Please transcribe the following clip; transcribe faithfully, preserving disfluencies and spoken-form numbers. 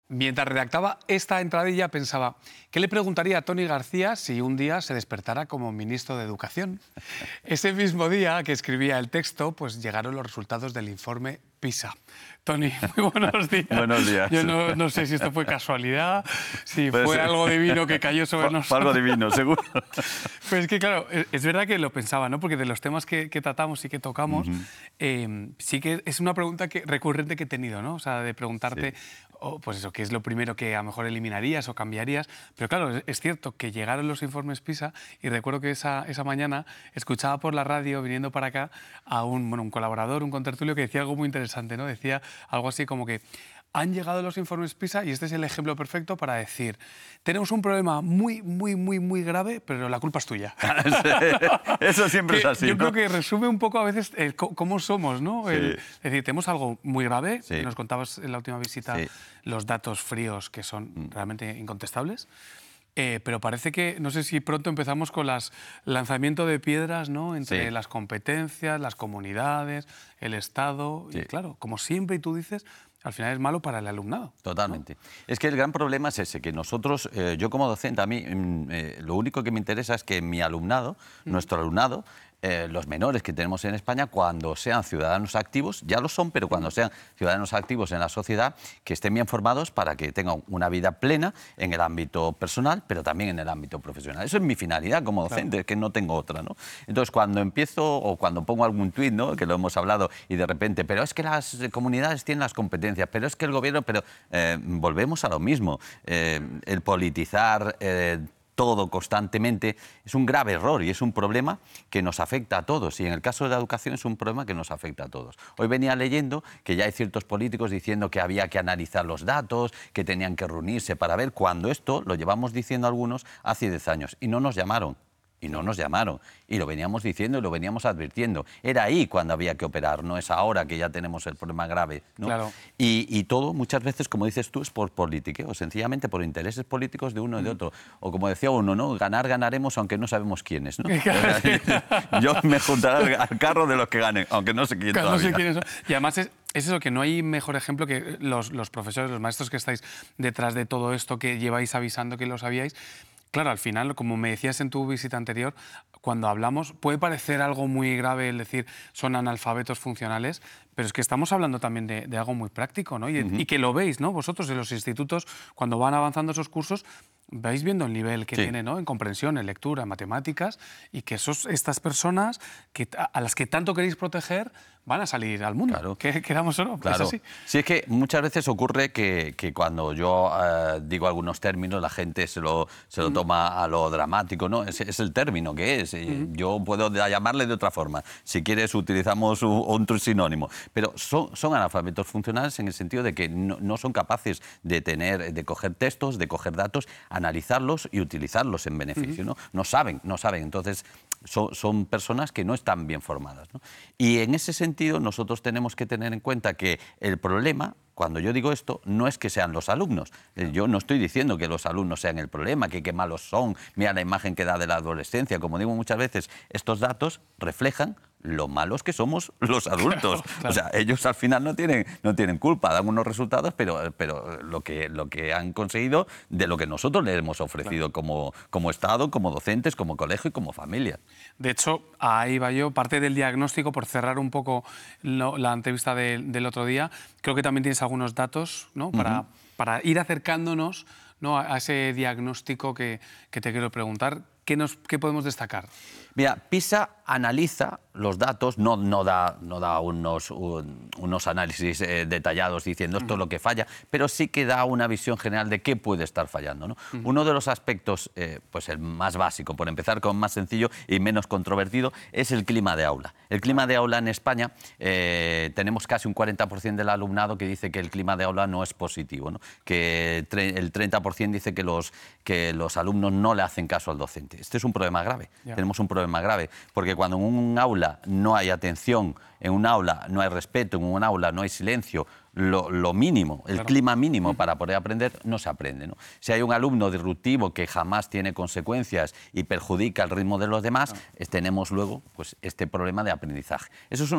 Mientras redactaba esta entradilla pensaba, ¿qué le preguntaría a Toni García si un día se despertara como ministro de Educación? Ese mismo día que escribía el texto, pues llegaron los resultados del informe PISA. Toni, muy buenos días. Buenos días. Yo no, no sé si esto fue casualidad, si Pues, fue algo divino que cayó sobre fue, nosotros. Fue algo divino, seguro. Pues es que, claro, es verdad que lo pensaba, ¿no? Porque de los temas que, que tratamos y que tocamos, uh-huh. eh, sí que es una pregunta que, recurrente que he tenido, ¿no? O sea, de preguntarte, sí. oh, pues eso, ¿qué es lo primero que a lo mejor eliminarías o cambiarías? Pero claro, es, es cierto que llegaron los informes PISA y recuerdo que esa, esa mañana escuchaba por la radio, viniendo para acá, a un, bueno, un colaborador, un contertulio, que decía algo muy interesante, ¿no? Decía algo así como que han llegado los informes PISA y este es el ejemplo perfecto para decir, tenemos un problema muy, muy, muy, muy grave, pero la culpa es tuya. Eso siempre que es así, Yo ¿no? creo que resume un poco a veces el, cómo somos, ¿no? Sí. El, es decir, tenemos algo muy grave, sí. nos contabas en la última visita sí. los datos fríos que son mm. realmente incontestables. Eh, pero parece que, no sé si pronto empezamos con el lanzamiento de piedras, ¿no? Entre sí. las competencias, las comunidades, el Estado. Sí. Y claro, como siempre, y tú dices, al final es malo para el alumnado. Totalmente. ¿No? Es que el gran problema es ese, que nosotros, eh, yo como docente, a mí eh, lo único que me interesa es que mi alumnado, mm. nuestro alumnado, Eh, los menores que tenemos en España, cuando sean ciudadanos activos, ya lo son, pero cuando sean ciudadanos activos en la sociedad, que estén bien formados para que tengan una vida plena en el ámbito personal, pero también en el ámbito profesional. Eso es mi finalidad como docente, claro. que no tengo otra, ¿no? Entonces, cuando empiezo o cuando pongo algún tuit, ¿no? Que lo hemos hablado, y de repente, pero es que las comunidades tienen las competencias, pero es que el gobierno, pero eh, volvemos a lo mismo. Eh, el politizar Eh, todo constantemente, es un grave error y es un problema que nos afecta a todos. Y en el caso de la educación es un problema que nos afecta a todos. Hoy venía leyendo que ya hay ciertos políticos diciendo que había que analizar los datos, que tenían que reunirse para ver, cuando esto lo llevamos diciendo algunos hace diez años y no nos llamaron. Y no nos llamaron, y lo veníamos diciendo y lo veníamos advirtiendo. Era ahí cuando había que operar, no es ahora que ya tenemos el problema grave, ¿no? Claro. Y, y todo, muchas veces, como dices tú, es por politiqueo, sencillamente por intereses políticos de uno y de otro. O como decía uno, ¿no? Ganar, ganaremos, aunque no sabemos quiénes, ¿no? Yo me juntaré al carro de los que ganen, aunque no sé quién claro, todavía. No sé quiénes son. Y además es, es eso, que no hay mejor ejemplo que los, los profesores, los maestros que estáis detrás de todo esto, que lleváis avisando que lo sabíais. Claro, al final, como me decías en tu visita anterior, cuando hablamos puede parecer algo muy grave el decir son analfabetos funcionales, pero es que estamos hablando también de, de algo muy práctico, ¿no? Y, uh-huh. y que lo veis, ¿no? Vosotros en los institutos, cuando van avanzando esos cursos, vais viendo el nivel que sí. tiene, ¿no? En comprensión, en lectura, en matemáticas, y que esos, estas personas que, a las que tanto queréis proteger van a salir al mundo, claro. que queramos o no. Claro. Es así. Sí, es que muchas veces ocurre que, que cuando yo eh, digo algunos términos, la gente se lo, se lo uh-huh. toma a lo dramático, ¿no? Es, es el término que es. Uh-huh. Yo puedo llamarle de otra forma. Si quieres, utilizamos un, otro sinónimo. Pero son, son analfabetos funcionales en el sentido de que no, no son capaces de tener, de coger textos, de coger datos, analizarlos y utilizarlos en beneficio, uh-huh. ¿no? No saben, no saben. Entonces, son, son personas que no están bien formadas, ¿no? Y en ese sentido, nosotros tenemos que tener en cuenta que el problema, cuando yo digo esto, no es que sean los alumnos. Yo no estoy diciendo que los alumnos sean el problema, que qué malos son, mira la imagen que da de la adolescencia. Como digo muchas veces, estos datos reflejan lo malos que somos los adultos. Claro, claro. O sea, ellos al final no tienen, no tienen culpa, dan unos resultados, pero, pero lo, que, lo que han conseguido de lo que nosotros les hemos ofrecido claro. como, como Estado, como docentes, como colegio y como familia. De hecho, ahí va yo, parte del diagnóstico, por cerrar un poco lo, la entrevista de, del otro día, creo que también tienes algunos datos, ¿no? Para, uh-huh. para ir acercándonos, ¿no? a, a ese diagnóstico que, que te quiero preguntar. ¿Qué, nos, ¿Qué podemos destacar? Mira, PISA analiza los datos, no, no da, no da unos, un, unos análisis eh, detallados diciendo esto es lo que falla, pero sí que da una visión general de qué puede estar fallando, ¿no? Uh-huh. Uno de los aspectos, eh, pues el más básico, por empezar con más sencillo y menos controvertido, es el clima de aula. El clima de aula en España, eh, tenemos casi un cuarenta por ciento del alumnado que dice que el clima de aula no es positivo, ¿no? Que el treinta por ciento dice que los, que los alumnos no le hacen caso al docente. Este es un problema grave, yeah. tenemos un problema grave, porque cuando en un aula no hay atención, en un aula no hay respeto, en un aula no hay silencio, lo, lo mínimo, el claro. clima mínimo para poder aprender, no se aprende, ¿no? Si hay un alumno disruptivo que jamás tiene consecuencias y perjudica el ritmo de los demás, claro. tenemos luego pues, este problema de aprendizaje. Eso es un